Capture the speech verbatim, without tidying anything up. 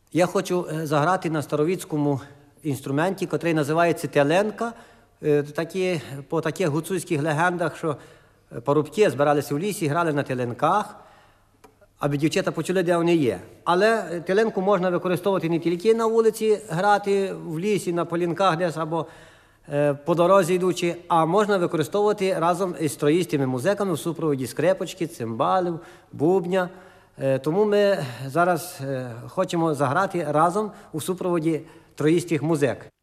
Я хочу заграти на старовіцькому інструменті, який називається теленка. Такі, по таких гуцульських легендах, що парубки збиралися в лісі, грали на теленках, аби дівчата почули, де вони є. Але теленку можна використовувати не тільки на вулиці, грати в лісі, на полінках десь або е, по дорозі йдучи, а можна використовувати разом із троїстими музиками в супроводі скрипочки, цимбалів, бубня. Е, тому ми зараз е, хочемо заграти разом у супроводі троїстих музик.